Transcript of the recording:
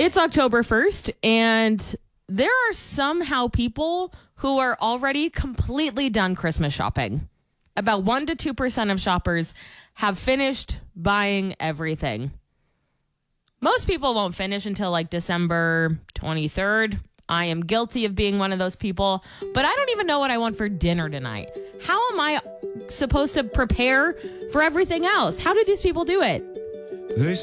It's October 1st, and there are somehow people who are already completely done Christmas shopping. About 1% to 2% of shoppers have finished buying everything. Most people won't finish until like December 23rd. I am guilty of being one of those people, but I don't even know what I want for dinner tonight. How am I supposed to prepare for everything else? How do these people do it?